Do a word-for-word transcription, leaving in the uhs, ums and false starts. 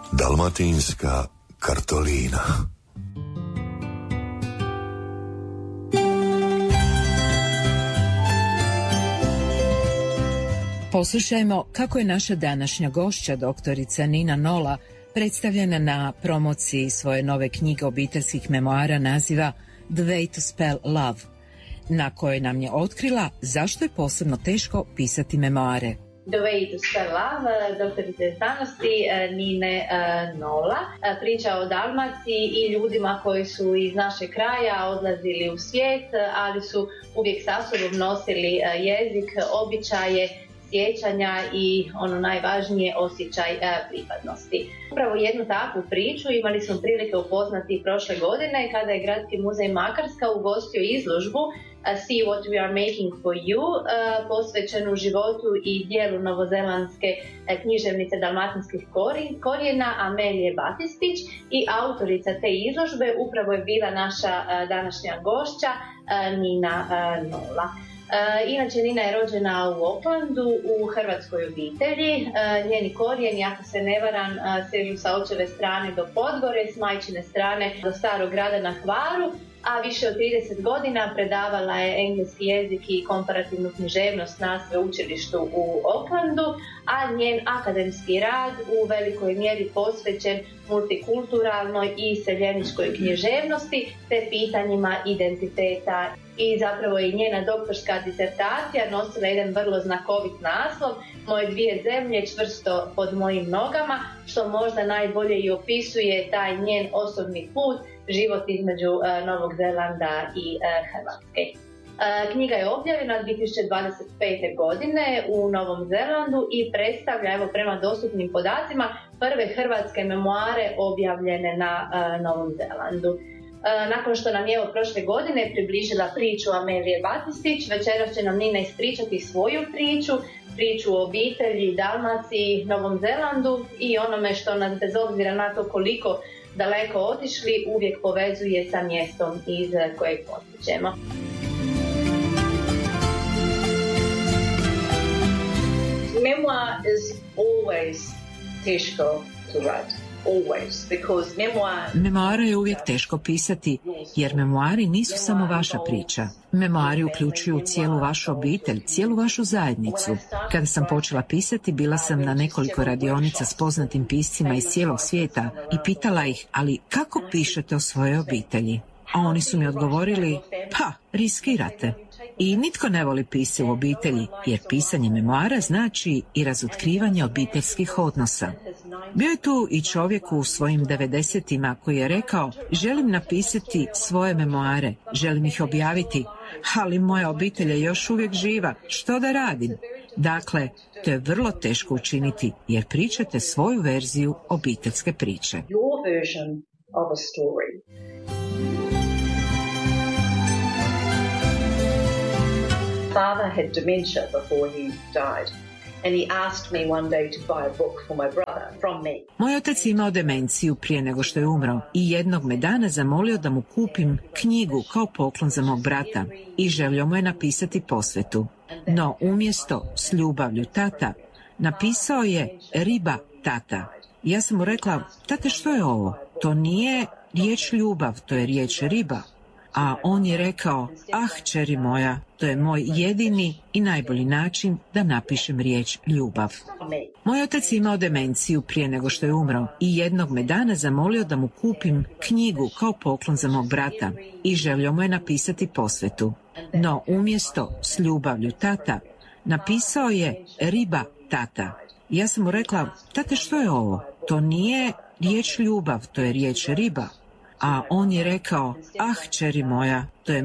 Dalmatinska kartolina. Poslušajmo kako je naša današnja gošća, doktorica Nina Nola, predstavljena na promociji svoje nove knjige obiteljskih memoara naziva The Way to Spell Love, na kojoj nam je otkrila zašto je posebno teško pisati memoare. The Way to Spell Love, doktorice znanosti Nine Nola, priča o Dalmaciji i ljudima koji su iz našeg kraja odlazili u svijet, ali su uvijek sa sobom nosili jezik, običaje, sjećanja i ono najvažnije osjećaj pripadnosti. Upravo jednu takvu priču imali smo prilike upoznati prošle godine kada je Gradski muzej Makarska ugostio izložbu See What We Are Making For You, posvećenu životu i dijelu novozelandske književnice dalmatinskih korijena Amelije Batistić, i autorica te izložbe upravo je bila naša današnja gošća Nina Nola. Uh, inače, Nina je rođena u Aucklandu u hrvatskoj obitelji. Uh, njeni korijeni, ako se ne varam, uh, sežu sa očeve strane do Podgore, s majčine strane do Starog grada na Hvaru, a više od trideset godina predavala je engleski jezik i komparativnu književnost na sveučilištu u Aucklandu, a njen akademski rad u velikoj mjeri posvećen multikulturalnoj i seljeničkoj književnosti te pitanjima identiteta. I zapravo je njena doktorska disertacija nosila jedan vrlo znakovit naslov Moje dvije zemlje čvrsto pod mojim nogama, što možda najbolje i opisuje taj njen osobni put, život između uh, Novog Zelanda i uh, Hrvatske. Uh, knjiga je objavljena dvije tisuće dvadeset pete. godine u Novom Zelandu i predstavlja, evo prema dostupnim podacima, prve hrvatske memoare objavljene na uh, Novom Zelandu. Nakon što nam je evo prošle godine približila priču Amelije Batistić, večeras će nam Nina ispričati svoju priču, priču o obitelji, Dalmaciji, Novom Zelandu i onome što nas, bez obzira na to koliko daleko otišli, uvijek povezuje sa mjestom iz kojeg potičemo. Memoir is always teško to write. Memoare je uvijek teško pisati, jer memoari nisu samo vaša priča. Memoari uključuju cijelu vašu obitelj, cijelu vašu zajednicu. Kada sam počela pisati, bila sam na nekoliko radionica s poznatim piscima iz cijelog svijeta i pitala ih, ali kako pišete o svojoj obitelji? A oni su mi odgovorili, pa, riskirate. I nitko ne voli pisati u obitelji, jer pisanje memoara znači i razotkrivanje obiteljskih odnosa. Bio je tu i čovjek u svojim devedesetima koji je rekao, želim napisati svoje memoare, želim ih objaviti, ali moja obitelj je još uvijek živa, što da radim? Dakle, to je vrlo teško učiniti, jer pričate svoju verziju obiteljske priče. Your version of a story. Father had dementia before he died, and he asked me one day to buy a book for my brother from me. Moj otac je imao demenciju prije nego što je umro i jednog me dana zamolio da mu kupim knjigu kao poklon za mog brata i želio mu je napisati posvetu. No umjesto s ljubavlju tata, napisao je riba tata. Ja sam mu rekla, tate, što je ovo? To nije riječ ljubav, to je riječ riba. A on je rekao, ah, kćeri moja, to je moj jedini i najbolji način da napišem riječ ljubav. Moj otac je imao demenciju prije nego što je umro i jednog me dana zamolio da mu kupim knjigu kao poklon za mog brata i želio mu je napisati posvetu. No umjesto s ljubavlju tata, napisao je riba tata. Ja sam mu rekla, tate, što je ovo? To nije riječ ljubav, to je riječ riba. A on je rekao, ah, kćeri moja, to je